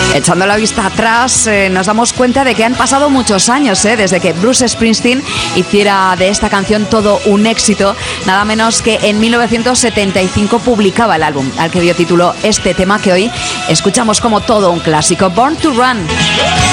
Echando la vista atrás, nos damos cuenta de que han pasado muchos años desde que Bruce Springsteen hiciera de esta canción todo un éxito. Nada menos que en 1975 publicaba el álbum al que dio título este tema que hoy escuchamos como todo un clásico, Born to Run.